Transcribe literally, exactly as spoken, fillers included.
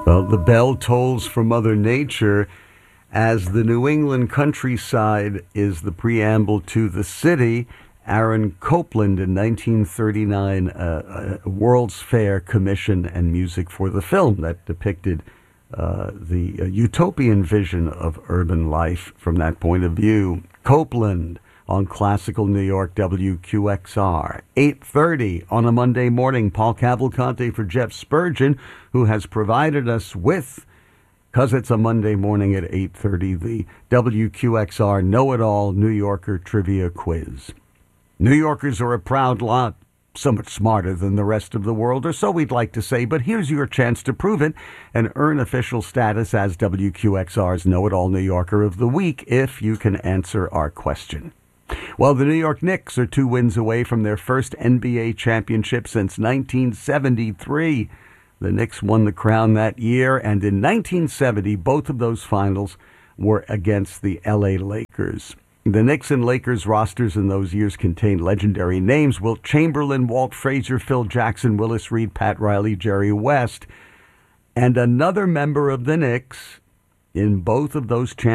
Well, the bell tolls for Mother Nature as the New England countryside is the preamble to the city. Aaron Copland in nineteen thirty-nine, uh, a World's Fair commission and music for the film that depicted uh, the uh, utopian vision of urban life from that point of view. Copland on Classical New York W Q X R. eight thirty on a Monday morning. Paul Cavalcante for Jeff Spurgeon, who has provided us with, because it's a Monday morning at eight thirty, the W Q X R Know-It-All New Yorker Trivia Quiz. New Yorkers are a proud lot, so much smarter than the rest of the world, or so we'd like to say, but here's your chance to prove it and earn official status as W Q X R's Know-It-All New Yorker of the Week if you can answer our question. Well, the New York Knicks are two wins away from their first N B A championship since nineteen seventy-three. The Knicks won the crown that year, and in nineteen seventy, both of those finals were against the L A Lakers. The Knicks and Lakers rosters in those years contained legendary names: Wilt Chamberlain, Walt Frazier, Phil Jackson, Willis Reed, Pat Riley, Jerry West. And another member of the Knicks in both of those championships